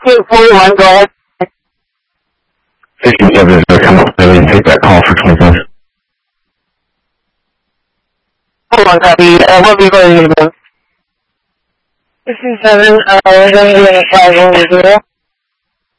241, go ahead. 67 is going to come up and take that call for 25. Hold on, copy. What vehicle are you going to move? 67, we're going to be in a 510.